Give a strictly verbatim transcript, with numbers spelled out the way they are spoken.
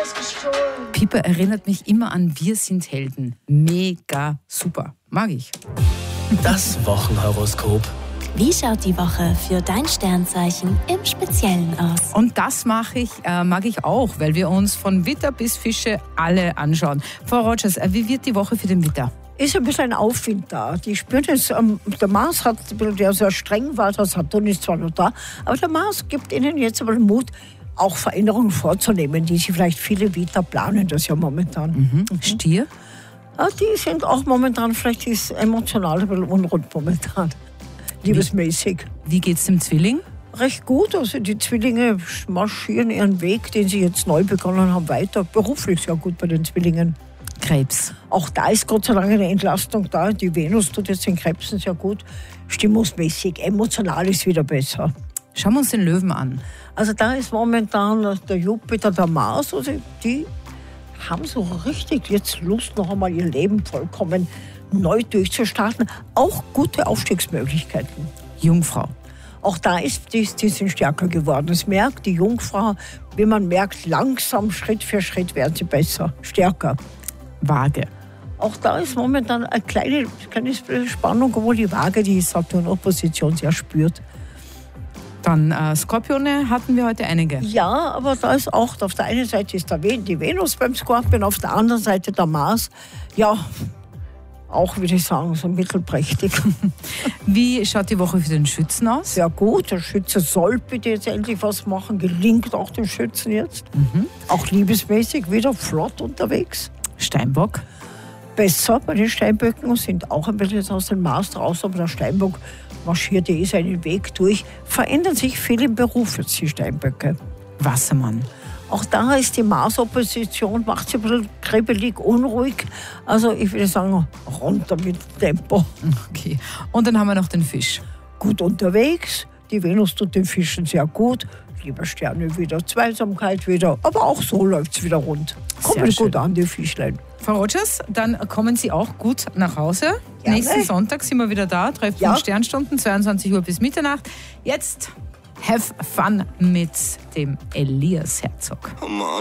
alles gestohlen. Pippa erinnert mich immer an Wir sind Helden. Mega super. Mag ich. Das Wochenhoroskop. Wie schaut die Woche für dein Sternzeichen im Speziellen aus? Und das mache ich, äh, mag ich auch, weil wir uns von Widder bis Fische alle anschauen. Frau Rogers, äh, wie wird die Woche für den Widder? Ist ein bisschen ein Aufwind da. Die spürt es, ähm, der Mars hat, der sehr streng war, der Saturn ist zwar noch da, aber der Mars gibt ihnen jetzt aber den Mut, auch Veränderungen vorzunehmen, die sie vielleicht viele Widder planen, das ja momentan. Mhm. Mhm. Stier? Ja, die sind auch momentan, vielleicht ist emotional ein bisschen unrund momentan. Liebesmäßig. Wie geht's dem Zwilling? Recht gut. Also die Zwillinge marschieren ihren Weg, den sie jetzt neu begonnen haben, weiter. Beruflich sehr gut bei den Zwillingen. Krebs. Auch da ist Gott sei Dank eine Entlastung da. Die Venus tut jetzt den Krebsen sehr gut. Stimmungsmäßig, emotional ist wieder besser. Schauen wir uns den Löwen an. Also da ist momentan der Jupiter, der Mars. Also die haben so richtig jetzt Lust, noch einmal ihr Leben vollkommen neu durchzustarten. Auch gute Aufstiegsmöglichkeiten. Jungfrau. Auch da ist die, die sind stärker geworden. Es merkt die Jungfrau, wie man merkt, langsam, Schritt für Schritt werden sie besser, stärker. Waage. Auch da ist momentan eine kleine, kleine Spannung, obwohl die Waage die Saturn-Opposition sehr spürt. Dann äh, Skorpione hatten wir heute einige. Ja, aber da ist auch, auf der einen Seite ist der, die Venus beim Skorpion, auf der anderen Seite der Mars. Ja, auch, würde ich sagen, so mittelprächtig. Wie schaut die Woche für den Schützen aus? Sehr gut, der Schütze soll bitte jetzt endlich was machen. Gelingt auch dem Schützen jetzt. Mhm. Auch liebesmäßig wieder flott unterwegs. Steinbock. Besser bei den Steinböcken, sind auch ein bisschen aus dem Mars raus, aber der Steinbock marschiert eh seinen Weg durch. Verändern sich viel im Beruf jetzt die Steinböcke. Wassermann. Auch da ist die Mars-Opposition, macht sie ein bisschen kribbelig, unruhig. Also ich würde sagen, runter mit Tempo. Okay. Und dann haben wir noch den Fisch. Gut unterwegs, die Venus tut den Fischen sehr gut. Lieber Sterne wieder, Zweisamkeit wieder, aber auch so läuft es wieder rund. Kommen gut an, die Fischlein. Frau Rogers, dann kommen Sie auch gut nach Hause. Gerne. Nächsten Sonntag sind wir wieder da, treffen Ja. Sternstunden, zweiundzwanzig Uhr bis Mitternacht. Jetzt have fun mit dem Elias Herzog.